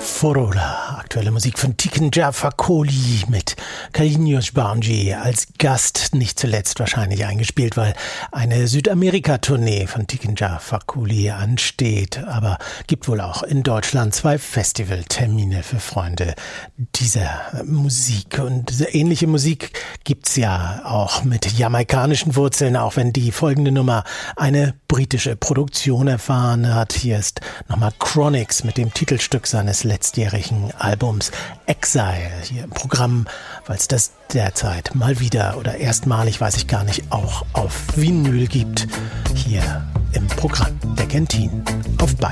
Forola, aktuelle Musik von Tiken Jah Fakoly mit Kalinios Barnji als Gast, nicht zuletzt wahrscheinlich eingespielt, weil eine Südamerika-Tournee von Tiken Jah Fakoly ansteht, aber gibt wohl auch in Deutschland 2 Festivaltermine für Freunde dieser Musik. Und ähnliche Musik gibt's ja auch mit jamaikanischen Wurzeln, auch wenn die folgende Nummer eine britische Produktion erfahren hat. Hier ist nochmal Chronixx mit dem Titelstück seines letztjährigen Albums Exile hier im Programm, weil es das derzeit mal wieder oder erstmalig, weiß ich gar nicht, auch auf Vinyl gibt, hier im Programm der Kentin auf BITE.